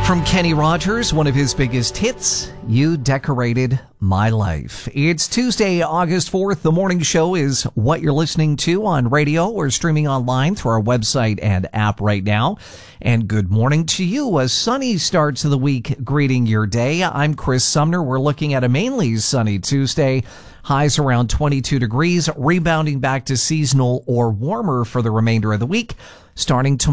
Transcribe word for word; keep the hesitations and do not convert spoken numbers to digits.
From Kenny Rogers, one of his biggest hits, You Decorated My Life. It's Tuesday, August fourth. The morning show is what you're listening to on radio or streaming online through our website and app right now. And good morning to you. A sunny start to the week greeting your day. I'm Chris Sumner. We're looking at a mainly sunny Tuesday. Highs around twenty-two degrees, rebounding back to seasonal or warmer for the remainder of the week. Starting tomorrow.